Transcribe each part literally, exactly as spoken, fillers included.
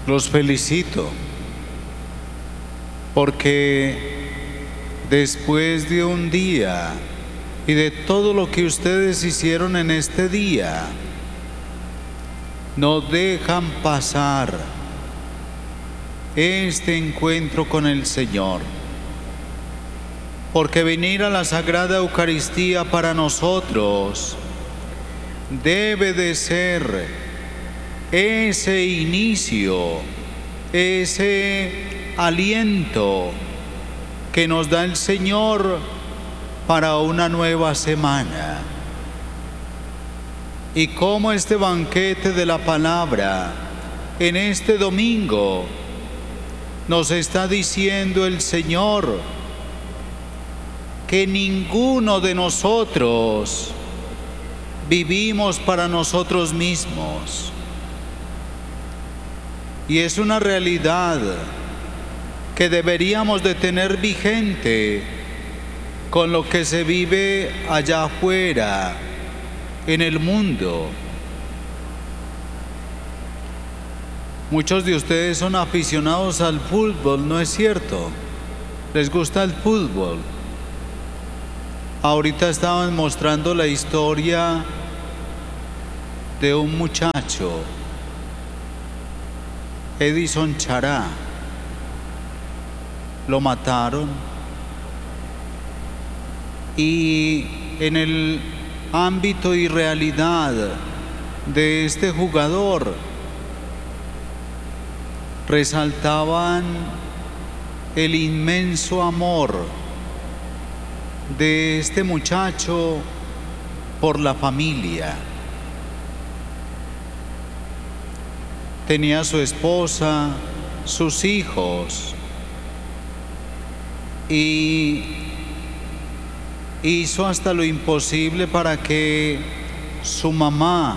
Los felicito porque después de un día y de todo lo que ustedes hicieron en este día, no dejan pasar este encuentro con el Señor. Porque venir a la Sagrada Eucaristía para nosotros debe de ser ese inicio, ese aliento que nos da el Señor para una nueva semana. Y como este banquete de la palabra en este domingo nos está diciendo el Señor que ninguno de nosotros vivimos para nosotros mismos. Y es una realidad que deberíamos de tener vigente con lo que se vive allá afuera, en el mundo. Muchos de ustedes son aficionados al fútbol, ¿no es cierto? ¿Les gusta el fútbol? Ahorita estaban mostrando la historia de un muchacho, Edison Chará. Lo mataron y en el ámbito y realidad de este jugador resaltaban el inmenso amor de este muchacho por la familia. Tenía su esposa, sus hijos, y hizo hasta lo imposible para que su mamá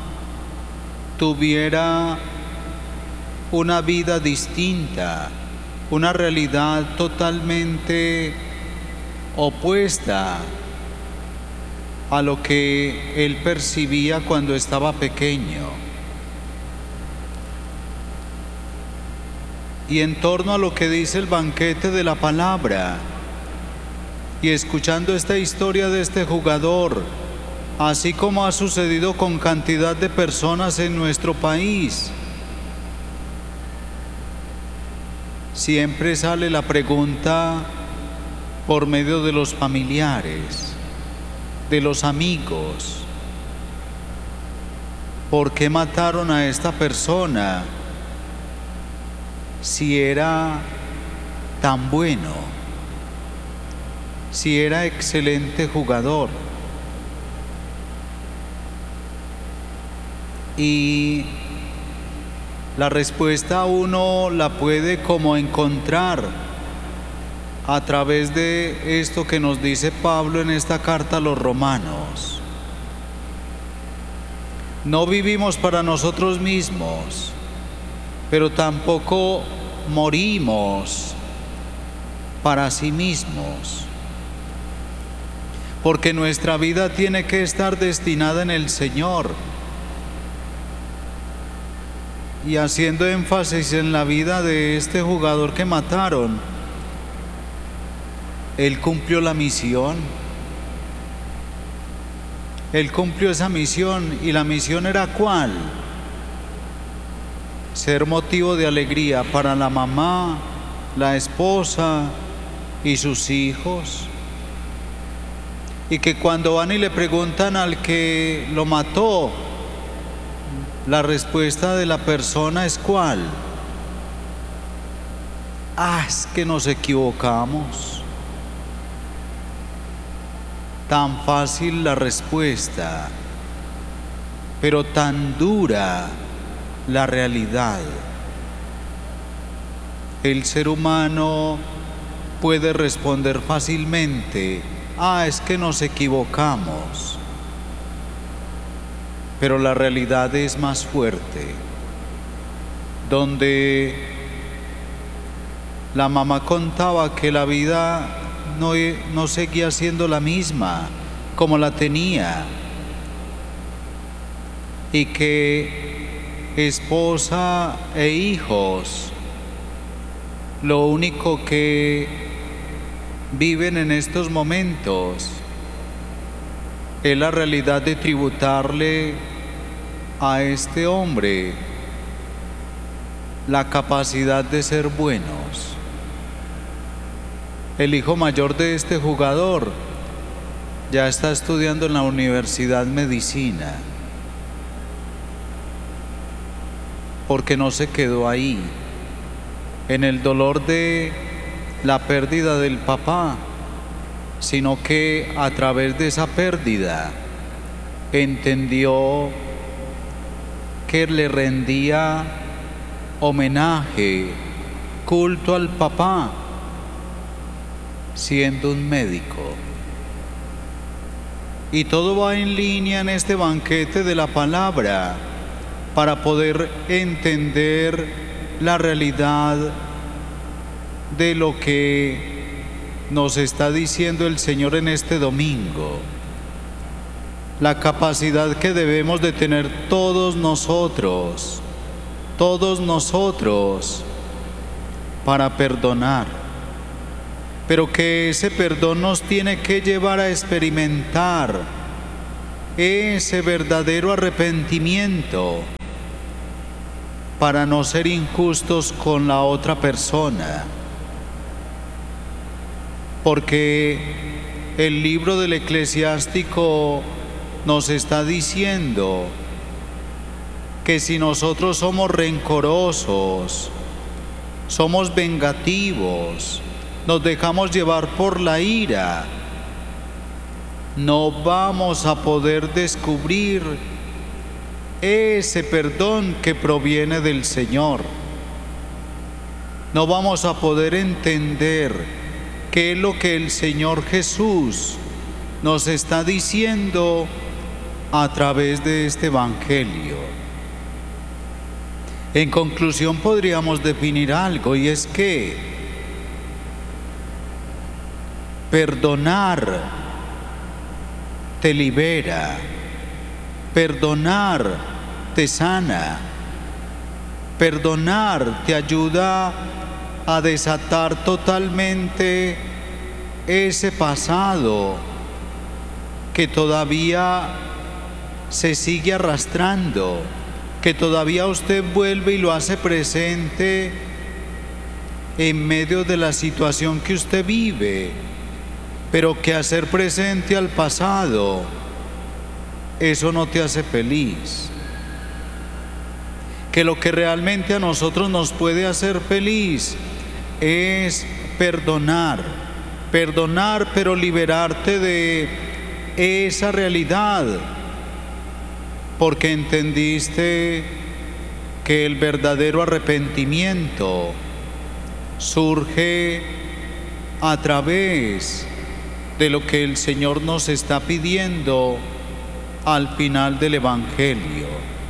tuviera una vida distinta, una realidad totalmente opuesta a lo que él percibía cuando estaba pequeño. Y en torno a lo que dice el banquete de la palabra, y escuchando esta historia de este jugador, así como ha sucedido con cantidad de personas en nuestro país, siempre sale la pregunta por medio de los familiares, de los amigos: ¿por qué mataron a esta persona si era tan bueno, si era excelente jugador? Y la respuesta uno la puede como encontrar a través de esto que nos dice Pablo en esta carta a los romanos. No vivimos para nosotros mismos, pero tampoco morimos para sí mismos, porque nuestra vida tiene que estar destinada en el Señor. Y haciendo énfasis en la vida de este jugador que mataron, él cumplió la misión. Él cumplió esa misión, y la misión era ¿cuál? Ser motivo de alegría para la mamá, la esposa y sus hijos. Y que cuando van y le preguntan al que lo mató, la respuesta de la persona es ¿cuál? Ah, es que nos equivocamos. Tan fácil la respuesta, pero tan dura la realidad. El ser humano puede responder fácilmente: ah, es que nos equivocamos. Pero la realidad es más fuerte, donde la mamá contaba que la vida no, no seguía siendo la misma como la tenía, y que esposa e hijos, lo único que viven en estos momentos es la realidad de tributarle a este hombre la capacidad de ser buenos. El hijo mayor de este jugador ya está estudiando en la Universidad Medicina, porque no se quedó ahí, en el dolor de la pérdida del papá, sino que a través de esa pérdida entendió que le rendía homenaje, culto al papá, siendo un médico. Y todo va en línea en este banquete de la palabra para poder entender la realidad de lo que nos está diciendo el Señor en este domingo. La capacidad que debemos de tener todos nosotros, todos nosotros, para perdonar. Pero que ese perdón nos tiene que llevar a experimentar ese verdadero arrepentimiento para no ser injustos con la otra persona. Porque el libro del Eclesiástico nos está diciendo que si nosotros somos rencorosos, somos vengativos, nos dejamos llevar por la ira, no vamos a poder descubrir ese perdón que proviene del Señor. No vamos a poder entender qué es lo que el Señor Jesús nos está diciendo a través de este Evangelio. En conclusión, podríamos definir algo, y es que perdonar te libera, perdonar te sana, perdonar te ayuda a desatar totalmente ese pasado que todavía se sigue arrastrando, que todavía usted vuelve y lo hace presente en medio de la situación que usted vive, pero que hacer presente al pasado, eso no te hace feliz. Que lo que realmente a nosotros nos puede hacer feliz es perdonar, perdonar, pero liberarte de esa realidad, porque entendiste que el verdadero arrepentimiento surge a través de lo que el Señor nos está pidiendo al final del Evangelio.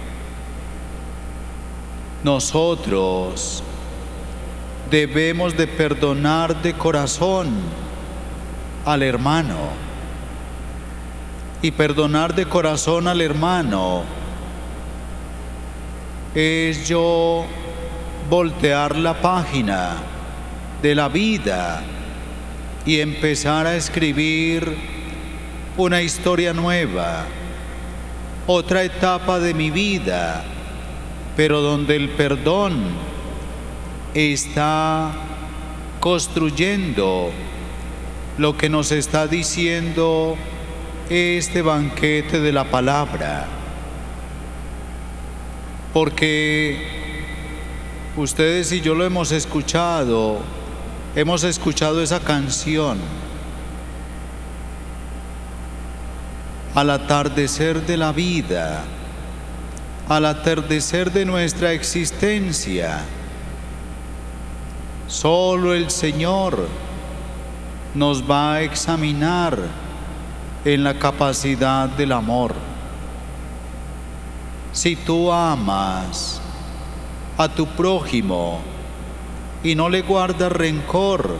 Nosotros debemos de perdonar de corazón al hermano. Y perdonar de corazón al hermano es yo voltear la página de la vida y empezar a escribir una historia nueva, otra etapa de mi vida, pero donde el perdón está construyendo lo que nos está diciendo este banquete de la palabra. Porque ustedes y yo lo hemos escuchado, hemos escuchado esa canción. Al atardecer de la vida, al atardecer de nuestra existencia, solo el Señor nos va a examinar en la capacidad del amor. Si tú amas a tu prójimo y no le guardas rencor,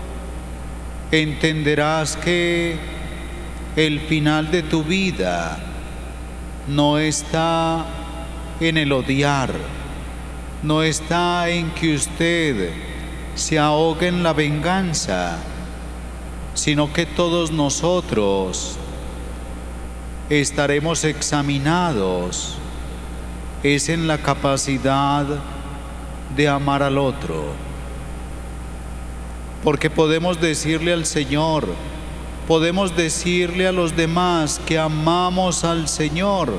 entenderás que el final de tu vida no está en el odiar, no está en que usted se ahogue en la venganza, sino que todos nosotros estaremos examinados es en la capacidad de amar al otro. Porque podemos decirle al Señor, podemos decirle a los demás que amamos al Señor,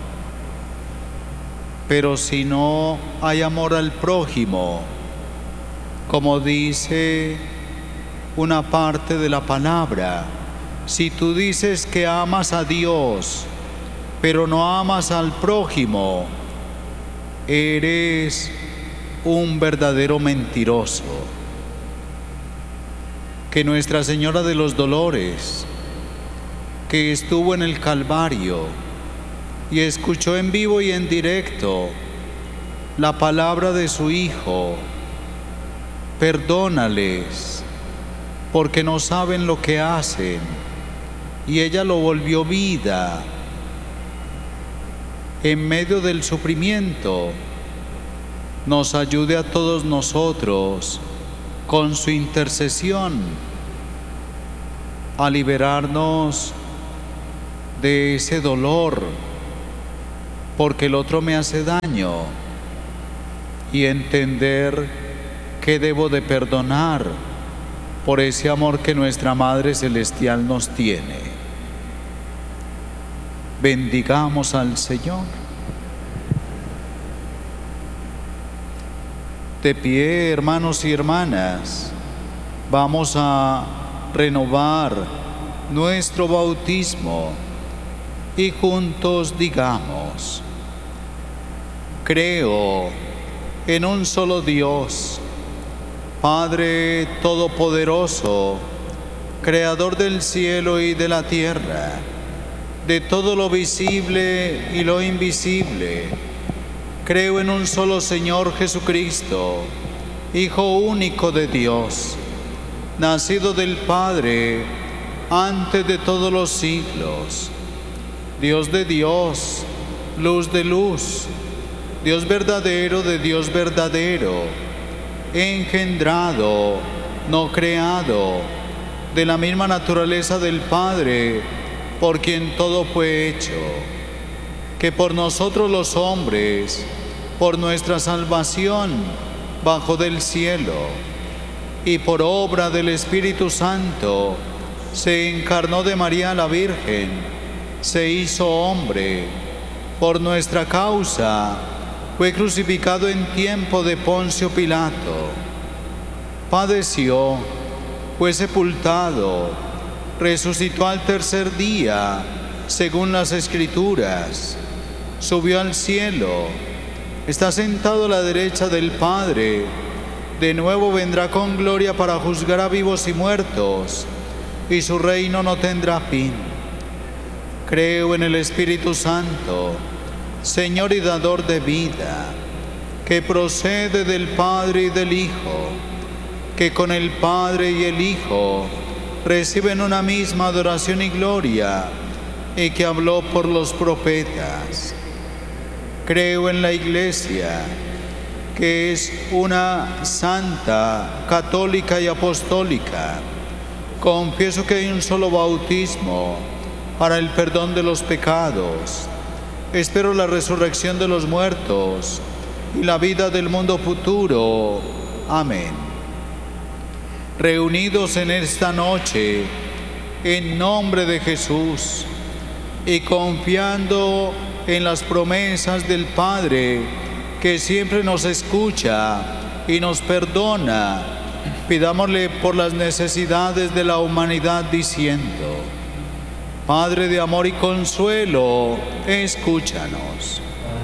pero si no hay amor al prójimo, como dice una parte de la palabra, si tú dices que amas a Dios, pero no amas al prójimo, eres un verdadero mentiroso. Que Nuestra Señora de los Dolores, que estuvo en el Calvario y escuchó en vivo y en directo la palabra de su Hijo, perdónales porque no saben lo que hacen, y ella lo volvió vida en medio del sufrimiento, nos ayude a todos nosotros con su intercesión a liberarnos de ese dolor, porque el otro me hace daño, y entender que debo de perdonar por ese amor que nuestra Madre Celestial nos tiene. Bendigamos al Señor. De pie, hermanos y hermanas, vamos a renovar nuestro bautismo y juntos digamos: creo en un solo Dios, Padre Todopoderoso, Creador del cielo y de la tierra, de todo lo visible y lo invisible. Creo en un solo Señor Jesucristo, Hijo único de Dios, nacido del Padre antes de todos los siglos, Dios de Dios, luz de luz, Dios verdadero de Dios verdadero, engendrado, no creado, de la misma naturaleza del Padre, por quien todo fue hecho, que por nosotros los hombres, por nuestra salvación, bajó del cielo, y por obra del Espíritu Santo, se encarnó de María la Virgen, se hizo hombre, por nuestra causa, fue crucificado en tiempo de Poncio Pilato, padeció, fue sepultado, resucitó al tercer día, según las Escrituras, subió al cielo, está sentado a la derecha del Padre, de nuevo vendrá con gloria para juzgar a vivos y muertos, y su reino no tendrá fin. Creo en el Espíritu Santo, Señor y dador de vida, que procede del Padre y del Hijo, que con el Padre y el Hijo reciben una misma adoración y gloria, y que habló por los profetas. Creo en la Iglesia, que es una santa, católica y apostólica. Confieso que hay un solo bautismo para el perdón de los pecados. Espero la resurrección de los muertos y la vida del mundo futuro. Amén. Reunidos en esta noche, en nombre de Jesús, y confiando en las promesas del Padre, que siempre nos escucha y nos perdona, pidámosle por las necesidades de la humanidad diciendo: Padre de amor y consuelo, escúchanos.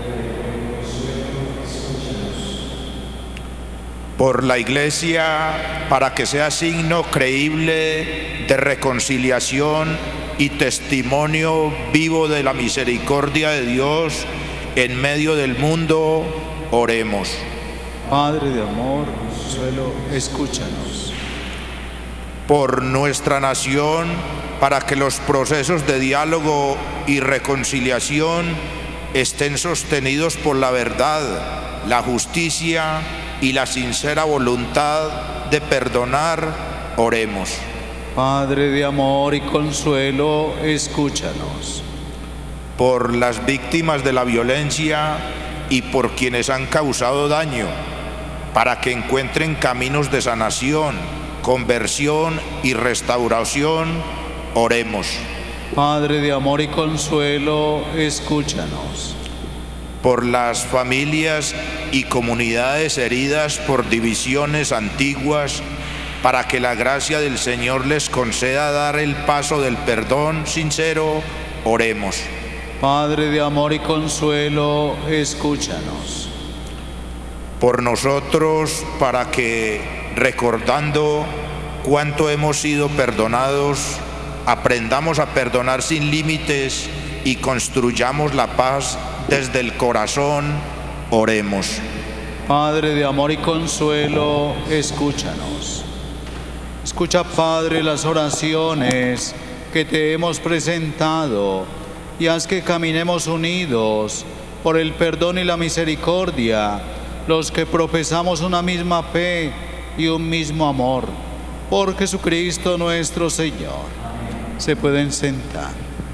Por la Iglesia, para que sea signo creíble de reconciliación y testimonio vivo de la misericordia de Dios en medio del mundo, oremos. Padre de amor, consuelo, escúchanos. Por nuestra nación, para que los procesos de diálogo y reconciliación estén sostenidos por la verdad, la justicia y la sincera voluntad de perdonar, oremos. Padre de amor y consuelo, escúchanos. Por las víctimas de la violencia y por quienes han causado daño, para que encuentren caminos de sanación, conversión y restauración, oremos. Padre de amor y consuelo, escúchanos. Por las familias y comunidades heridas por divisiones antiguas, para que la gracia del Señor les conceda dar el paso del perdón sincero, oremos. Padre de amor y consuelo, escúchanos. Por nosotros, para que, recordando cuánto hemos sido perdonados, aprendamos a perdonar sin límites y construyamos la paz desde el corazón, oremos. Padre de amor y consuelo, escúchanos. Escucha, Padre, las oraciones que te hemos presentado y haz que caminemos unidos por el perdón y la misericordia, los que profesamos una misma fe y un mismo amor. Por Jesucristo nuestro Señor. Se pueden sentar.